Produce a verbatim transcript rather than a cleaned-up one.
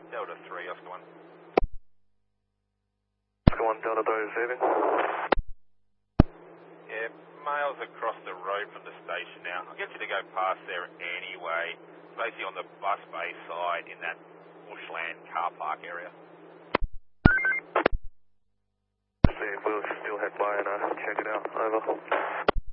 Delta three, Oscar one. Oscar one, Delta three receiving. Yeah, mail's across the road from the station now. I'll get you to go past there anyway. It's basically on the bus bay side in that bushland car park area. See if we'll still head by and uh, check it out. Over.